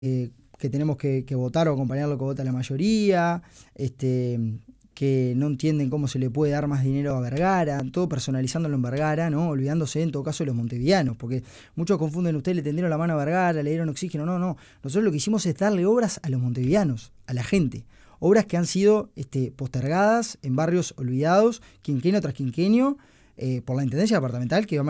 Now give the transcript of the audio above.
que tenemos que votar o acompañar lo que vota la mayoría, que no entienden cómo se le puede dar más dinero a Vergara, todo personalizándolo en Vergara, ¿no? Olvidándose en todo caso de los montevideanos, porque muchos confunden, ustedes le tendieron la mano a Vergara, le dieron oxígeno, no. Nosotros lo que hicimos es darle obras a los montevideanos, a la gente. Obras que han sido postergadas en barrios olvidados, quinquenio tras quinquenio, por la Intendencia Departamental, que